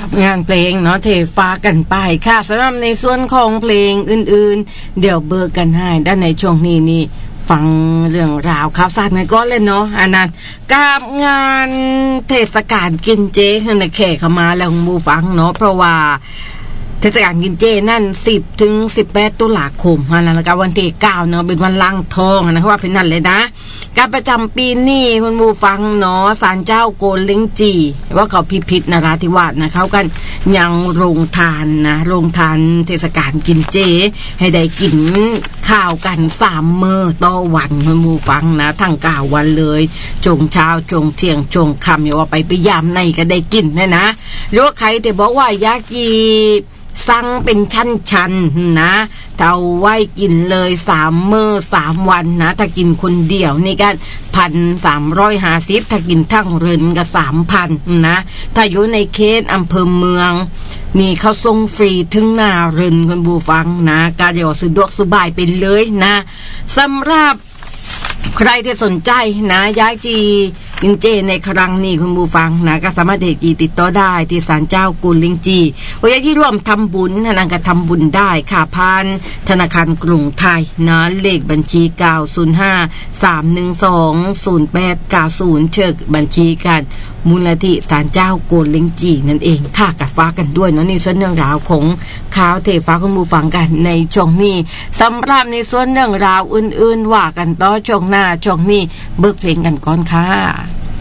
งานเพลงเนาะเทฟ้ากันไปค่ะสำหรับในส่วนของเพลงอื่นๆเดี๋ยวเบิกกันให้ด้านในช่วงนี้นี่ฟังเรื่องราวข่าวสารกันก่อนเลยเนาะอันนั้นกับงานเทศกาลกินเจในแขกเข้ามาแล้วมูฟังเนาะเพราะว่าเทศกาลกินเจนั่น10 ถึง 18 ตุลาคมแล้วก็วันที่9เนาะเป็นวันล้างทองนะเพราะว่าเป็นนั่นเลยนะการประจำปีนี้คุณผู้ฟังเนาะศาลเจ้าโกนเล้งจีว่าเขาพิพิธนราธิวาสนะเขากันยังโรงทานนะโรงทานเทศกาลกินเจให้ได้กินข้าวกัน3 มื้อต่อวันคุณผู้ฟังนะทั้ง9 วันเลยจงเช้าจงเที่ยงจงค่ำอย่าว่าไปยามในก็ได้กินนะหรือว่าใครที่บอกว่าอยากกินสั่งเป็นชั้นๆนะเท่าไว้กินเลย3 มื้อ3 วันนะถ้ากินคนเดียวนี่ก็1,350ถ้ากินทั้งเรือนก็ 3,000 นะถ้าอยู่ในเขตอำเภอเมืองนี่เขาส่งฟรีถึงหน้าเรือนคุณผู้ฟังนะก็เดี๋ยวสะดวกสบายไปเลยนะสำหรับใครที่สนใจนะย้ายจีกินเจในครั้งนี้คุณผู้ฟังนะก็สามารถติดต่อได้ที่ศาลเจ้ากุนลิงจีว่าอยากที่ร่วมทำบุญนะก็ทำบุญได้ค่ะผ่านธนาคารกรุงไทยนะเลขบัญชี905-312-0890เชิญบัญชีการมูลนิธิศาลเจ้าโกนเล้งจีนั่นเองค่ะกับฟ้ากันด้วยเนาะนี่ส่วนเรื่องราวของข่าวเทฟ้าคุณผู้ฟังกันในช่วงนี้สำหรับในส่วนเรื่องราวอื่นๆว่ากันต่อช่วงหน้าช่วงนี้เบิกเพลงกันก่อนค่ะ